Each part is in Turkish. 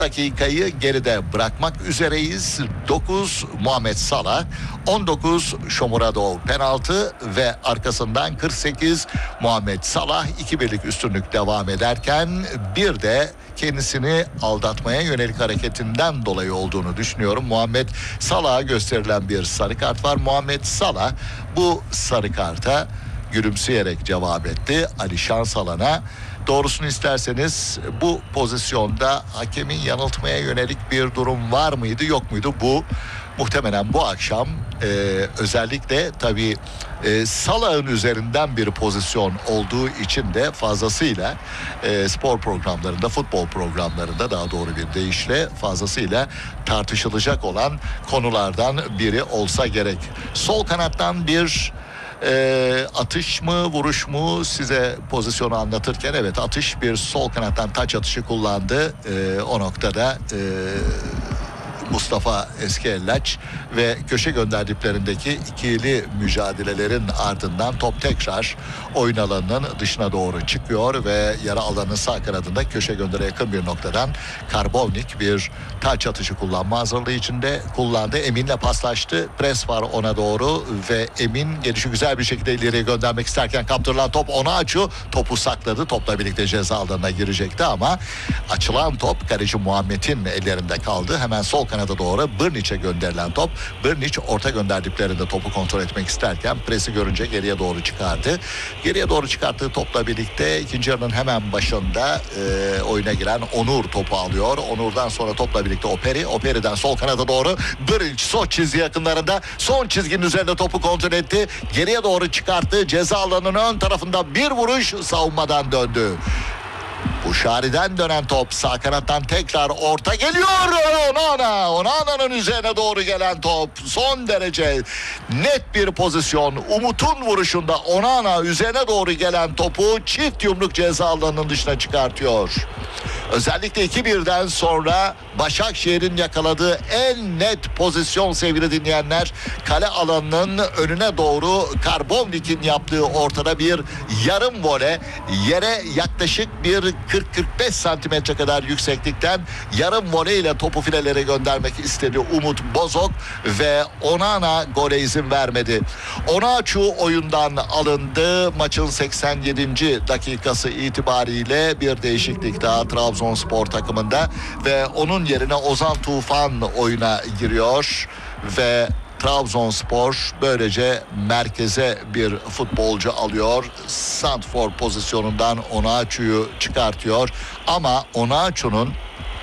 dakikayı geride bırakmak üzereyiz. 9 Muhammed Salah, 19 Shomurodov penaltı ve arkasından 48 Muhammed Salah 2-1'lik üstünlük devam ederken bir de kendisini aldatmaya yönelik hareketinden dolayı olduğunu düşünüyorum. Muhammed Salah'a gösterilen bir sarı kart var. Muhammed Salah bu sarı karta gülümseyerek cevap etti. Ali Şansalan'a doğrusunu isterseniz bu pozisyonda hakemin yanıltmaya yönelik bir durum var mıydı yok muydu? Bu muhtemelen bu akşam özellikle tabii Salah'ın üzerinden bir pozisyon olduğu için de fazlasıyla spor programlarında, futbol programlarında daha doğru bir deyişle fazlasıyla tartışılacak olan konulardan biri olsa gerek. Sol kanattan bir atış mı vuruş mu size pozisyonu anlatırken evet atış, bir sol kanattan taç atışı kullandı. O noktada Mustafa Eskellaç ve köşe gönderdiklerindeki ikili mücadelelerin ardından top tekrar oyun alanının dışına doğru çıkıyor ve yarı alanın sağ kanadında köşe göndere yakın bir noktadan Karbovnik bir taç atışı kullanma hazırlığı içinde kullandı. Emin'le paslaştı. Pres var ona doğru ve Emin gelişi güzel bir şekilde ileriye göndermek isterken kaptırılan top Onaçu topu sakladı. Topla birlikte ceza alanına girecekti ama açılan top kaleci Muhammed'in ellerinde kaldı. Hemen sol kanada doğru Brnić'e gönderilen top. Brnić orta gönderdiklerinde topu kontrol etmek isterken presi görünce geriye doğru çıkardı. Geriye doğru çıkarttığı topla birlikte ikinci yarının hemen başında oyuna giren Onur topu alıyor. Onur'dan sonra topla birlikte Operi'den sol kanada doğru Brnić son çizgi yakınlarında son çizginin üzerinde topu kontrol etti. Geriye doğru çıkarttı. Ceza alanının ön tarafında bir vuruş savunmadan döndü. Buşari'den dönen top sağ kanattan tekrar orta geliyor. Onana'nın üzerine doğru gelen top son derece net bir pozisyon. Umut'un vuruşunda Onana üzerine doğru gelen topu çift yumruk ceza alanının dışına çıkartıyor. Özellikle 2-1'den sonra Başakşehir'in yakaladığı en net pozisyon sevgili dinleyenler, kale alanının önüne doğru Karbovnik'in yaptığı ortada bir yarım vole, yere yaklaşık bir 40-45 santimetre kadar yükseklikten yarım voley ile topu filelere göndermek istedi Umut Bozok ve Onana gole izin vermedi. Onaçu oyundan alındı. Maçın 87. dakikası itibariyle bir değişiklik daha Trabzonspor takımında ve onun yerine Ozan Tufan oyuna giriyor ve Trabzonspor böylece merkeze bir futbolcu alıyor. Santfor pozisyonundan Onaçu'yu çıkartıyor. Ama Onaçu'nun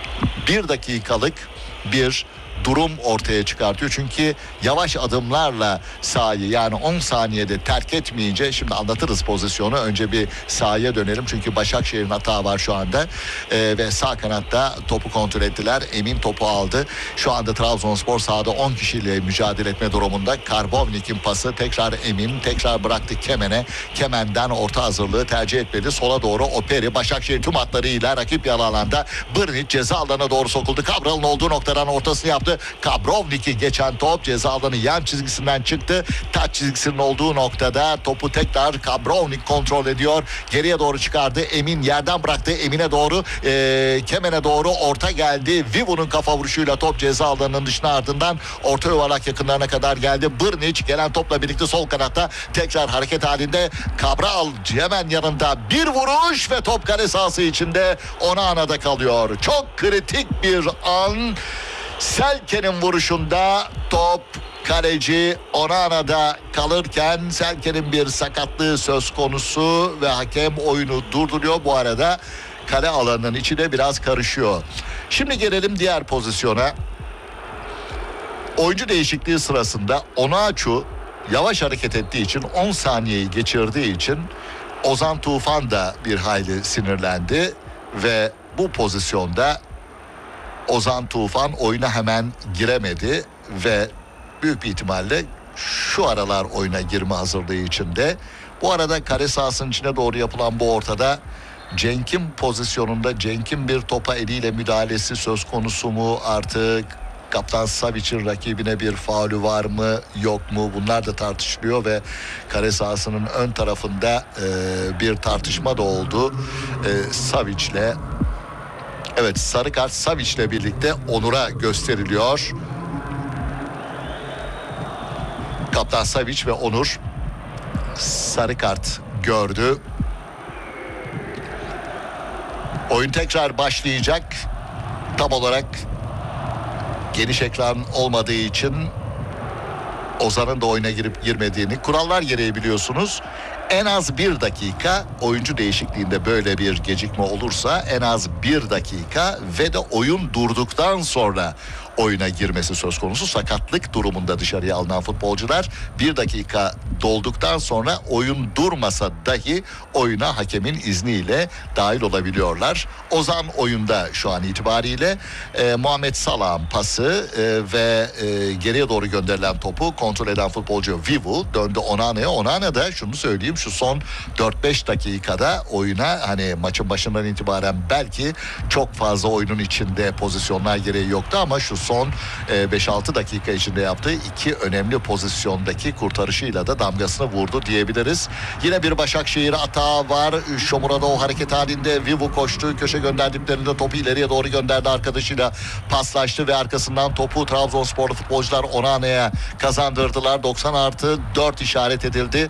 bir dakikalık bir durum ortaya çıkartıyor. Çünkü yavaş adımlarla sahayı, yani 10 saniyede terk etmeyince, şimdi anlatırız pozisyonu, önce bir sahaya dönelim çünkü Başakşehir'in hata var şu anda ve sağ kanatta topu kontrol ettiler. Emin topu aldı. Şu anda Trabzonspor sahada 10 kişiyle mücadele etme durumunda. Karbovnik'in pası tekrar Emin, tekrar bıraktı Kemen'e. Kemen'den orta hazırlığı tercih etmedi. Sola doğru Operi, Başakşehir tüm hatlarıyla rakip yarı alanda. Brnić ceza alanına doğru sokuldu. Kabral'ın olduğu noktadan ortasını yaptı. Karbovnik'i geçen top ceza alanı yan çizgisinden çıktı. Taç çizgisinin olduğu noktada topu tekrar Karbovnik kontrol ediyor. Geriye doğru çıkardı. Emin yerden bıraktı. Emin'e doğru Kemen'e doğru orta geldi. Vivo'nun kafa vuruşuyla top ceza alanının dışına, ardından orta yuvarlak yakınlarına kadar geldi. Brnić gelen topla birlikte sol kanatta tekrar hareket halinde. Cabral hemen yanında bir vuruş ve top kale sahası içinde Onana'da kalıyor. Çok kritik bir an. Selke'nin vuruşunda top kaleci Onana'da kalırken Selke'nin bir sakatlığı söz konusu ve hakem oyunu durduruyor. Bu arada kale alanının içi de biraz karışıyor. Şimdi gelelim diğer pozisyona. Oyuncu değişikliği sırasında Onaçu yavaş hareket ettiği için, 10 saniyeyi geçirdiği için Ozan Tufan da bir hayli sinirlendi ve bu pozisyonda Ozan Tufan oyuna hemen giremedi ve büyük bir ihtimalle şu aralar oyuna girme hazırlığı içinde. Bu arada kale sahasının içine doğru yapılan bu ortada Cenk'in pozisyonunda, Cenk'in bir topa eliyle müdahalesi söz konusu mu artık? Kaptan Savic'in rakibine bir faulü var mı yok mu, bunlar da tartışılıyor ve kale sahasının ön tarafında bir tartışma da oldu. Savic'le Evet, sarı kart Savic'le birlikte Onur'a gösteriliyor. Kaptan Savic ve Onur sarı kart gördü. Oyun tekrar başlayacak. Tam olarak geniş ekran olmadığı için Ozan'ın da oyuna girip girmediğini, kurallar gereği biliyorsunuz. En az 1 dakika oyuncu değişikliğinde böyle bir gecikme olursa en az 1 dakika ve de oyun durduktan sonra oyuna girmesi söz konusu. Sakatlık durumunda dışarıya alınan futbolcular 1 dakika dolduktan sonra oyun durmasa dahi oyuna hakemin izniyle dahil olabiliyorlar. Ozan oyunda şu an itibariyle. Muhammed Salah'ın pası ve geriye doğru gönderilen topu kontrol eden futbolcu Vivu döndü Onane'ye. Onana da şunu söyleyeyim, şu son 4-5 dakikada oyuna, hani maçın başından itibaren belki çok fazla oyunun içinde pozisyonlar gereği yoktu ama şu son 5-6 dakika içinde yaptığı 2 önemli pozisyondaki kurtarışıyla da damgasını vurdu diyebiliriz. Yine bir Başakşehir atağı var. Şomura'da o hareket halinde Vivu koştu. Köşe gönderdiklerinde topu ileriye doğru gönderdi. Arkadaşıyla paslaştı ve arkasından topu Trabzonsporlu futbolcular Onane'ye kazandırdılar. 90+4 işaret edildi.